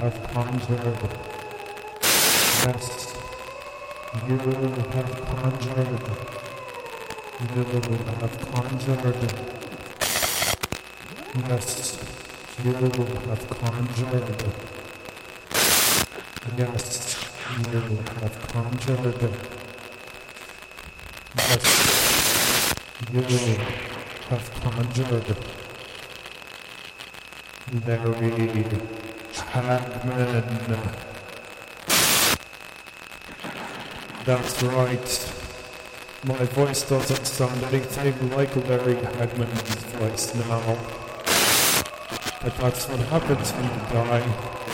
have conjured. Yes, you have conjured. You have conjured. Yes, you have conjured. Yes, you have conjured. Yes, you have conjured. Larry Hagman. That's right. My voice doesn't sound anything like Larry Hagman's voice now. But that's what happens when you die.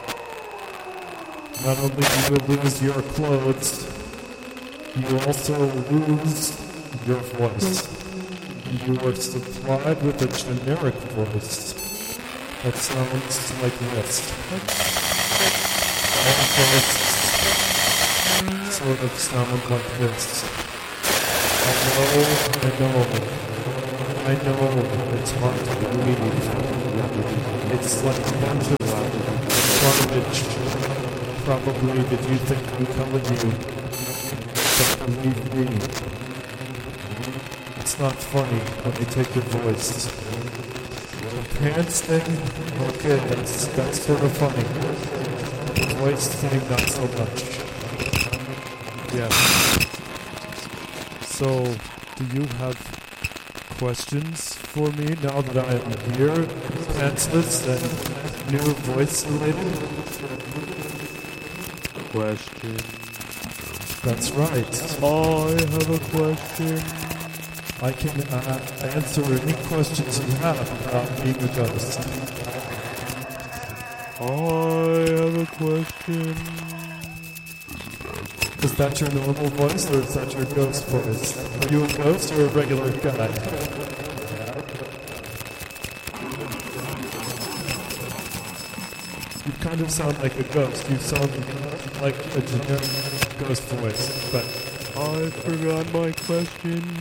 Not only do you lose your clothes, you also lose your voice. You are supplied with a generic voice that sounds like this. All voices sort of sound like this. I know, it's hard to believe. It's like a bunch of garbage, probably, that you think I'm telling you. But believe me, it's not funny when you take your voice. The pants thing, okay, that's sort of funny. The voice thing, not so much. Yeah. So, do you have questions for me now that I am here, pantsless and new voice related? Question. That's right. I have a question. I can answer any questions you have about being a ghost. I have a question. Is that your normal voice or is that your ghost voice? Are you a ghost or a regular guy? You kind of sound like a ghost. You sound like a generic ghost voice, but I forgot my question.